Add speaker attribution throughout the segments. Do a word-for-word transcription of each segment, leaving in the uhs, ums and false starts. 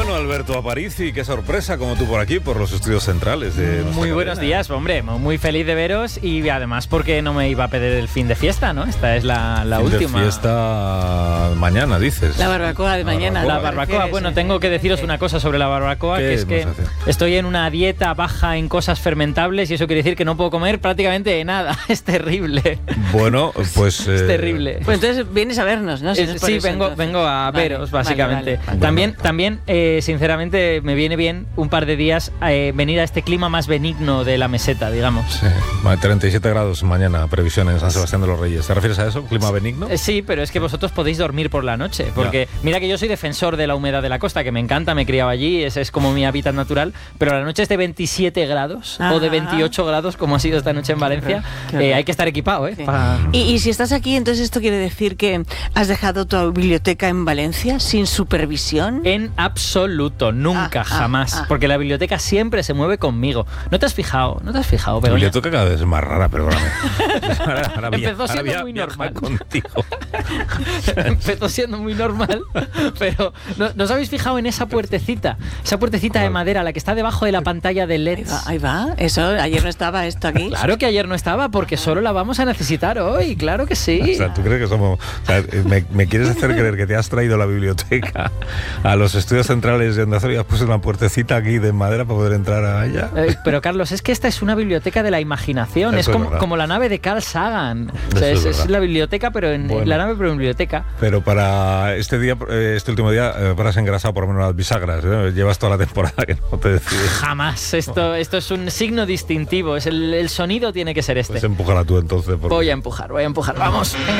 Speaker 1: Bueno, Alberto Aparici, qué sorpresa, como tú por aquí, por los estudios centrales de nuestra
Speaker 2: Muy buenos
Speaker 1: cadena.
Speaker 2: días, hombre, muy feliz de veros y además porque no me iba a pedir el fin de fiesta, ¿no? Esta es la, la
Speaker 1: Fin
Speaker 2: última.
Speaker 1: de fiesta mañana, dices.
Speaker 3: La barbacoa de mañana.
Speaker 2: La
Speaker 3: ¿no?
Speaker 2: barbacoa, bueno, tengo que deciros una cosa sobre la barbacoa,
Speaker 1: ¿Qué
Speaker 2: que es que
Speaker 1: vas a hacer?
Speaker 2: estoy en una dieta baja en cosas fermentables y eso quiere decir que no puedo comer prácticamente nada. Es terrible.
Speaker 1: Bueno, pues...
Speaker 2: Es
Speaker 1: eh,
Speaker 2: terrible.
Speaker 3: Pues entonces vienes a vernos, ¿no? Si
Speaker 2: Eh,
Speaker 3: no es por
Speaker 2: sí,
Speaker 3: eso,
Speaker 2: vengo,
Speaker 3: entonces.
Speaker 2: vengo a
Speaker 3: Vale,
Speaker 2: veros,
Speaker 3: vale,
Speaker 2: básicamente.
Speaker 3: vale, vale.
Speaker 2: También,
Speaker 1: Bueno.
Speaker 2: también eh, sinceramente, me viene bien un par de días eh, venir a este clima más benigno de la meseta, digamos.
Speaker 1: Sí, treinta y siete grados mañana, previsión en San Sebastián de los Reyes. ¿Te refieres a eso? ¿Clima benigno?
Speaker 2: Eh, Sí, pero es que vosotros podéis dormir por la noche, porque mira que yo soy defensor de la humedad de la costa, que me encanta, me he criado allí, ese es como mi hábitat natural, pero la noche es de veintisiete grados
Speaker 3: Ajá.
Speaker 2: o de veintiocho grados, como ha sido esta noche en Valencia,
Speaker 3: Qué
Speaker 2: eh,
Speaker 3: horror.
Speaker 2: hay que estar equipado, ¿eh?
Speaker 3: Sí.
Speaker 2: Pa-
Speaker 3: Y, y si estás aquí, entonces esto quiere decir que has dejado tu biblioteca en Valencia sin supervisión.
Speaker 2: En absoluto, nunca,
Speaker 3: Ah, ah,
Speaker 2: jamás,
Speaker 3: ah.
Speaker 2: porque la biblioteca siempre se mueve conmigo. ¿No te has fijado? ¿No te has fijado,
Speaker 1: La
Speaker 2: Begoña?
Speaker 1: biblioteca cada vez es más rara, perdóname. Ahora, ahora via-
Speaker 2: Empezó
Speaker 1: ahora
Speaker 2: siendo
Speaker 1: via-
Speaker 2: muy
Speaker 1: viaja
Speaker 2: normal.
Speaker 1: contigo.
Speaker 2: Empezó siendo muy normal, pero ¿no, ¿no os habéis fijado en esa puertecita? Esa puertecita de
Speaker 1: ¿Cuál?
Speaker 2: madera, la que está debajo de la pantalla de
Speaker 3: Ahí
Speaker 2: L E Ds.
Speaker 3: va, ahí va. Eso, ayer no estaba esto aquí.
Speaker 2: Claro que ayer no estaba, porque solo la vamos a necesitar hoy, claro que sí.
Speaker 1: O sea, ¿tú crees que somos...? O sea, me, me quieres hacer creer que te has traído la biblioteca a los estudios centrales de Onda Cero y has puesto una puertecita aquí de madera para poder entrar a ella?
Speaker 2: Eh, pero Carlos, es que esta es una biblioteca de la imaginación,
Speaker 1: Eso
Speaker 2: es
Speaker 1: es
Speaker 2: como,
Speaker 1: verdad.
Speaker 2: como la nave de Carl Sagan. O sea,
Speaker 1: Eso
Speaker 2: es,
Speaker 1: es
Speaker 2: es
Speaker 1: verdad.
Speaker 2: la biblioteca, pero en
Speaker 1: Bueno.
Speaker 2: la nave, pero en biblioteca.
Speaker 1: Pero para este día, eh, este último día, eh, paras engrasado por lo menos las bisagras. ¿eh? Llevas toda la temporada que no te decides.
Speaker 2: Jamás. Esto, esto es un signo distintivo. Es el, el sonido tiene que ser este.
Speaker 1: Pues empújala tú entonces. porque-
Speaker 2: Voy a empujar, voy a empujar. Vamos, venga.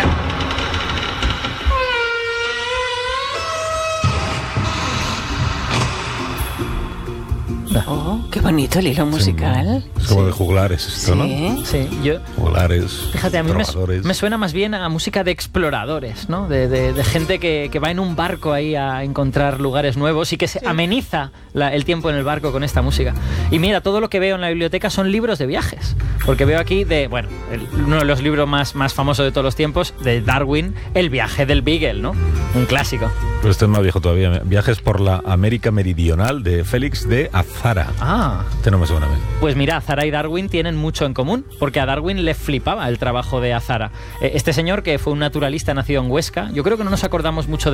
Speaker 3: Oh, qué bonito el hilo musical.
Speaker 1: Es como
Speaker 2: Sí.
Speaker 1: de juglares esto, ¿no?
Speaker 3: Sí.
Speaker 2: Sí, yo.
Speaker 1: Juglares,
Speaker 2: Fíjate, a mí me,
Speaker 1: trovadores.
Speaker 2: me suena más bien a música de exploradores, ¿no? De, de- de gente que, que va en un barco ahí a encontrar lugares nuevos y que se ameniza la- el tiempo en el barco con esta música. Y mira, todo lo que veo en la biblioteca son libros de viajes. Porque veo aquí de, bueno, el- uno de los libros más, más famosos de todos los tiempos, de Darwin, El viaje del Beagle, ¿no? Un clásico.
Speaker 1: Pero este es más viejo todavía. Viajes por la América Meridional de Félix de Azara.
Speaker 2: Ah,
Speaker 1: Este no me suena a mí.
Speaker 2: pues mira, Azara y Darwin tienen mucho en común, porque a Darwin le flipaba el trabajo de Azara. Eh, Este señor, que fue un naturalista nacido en Huesca, yo creo que no nos acordamos mucho de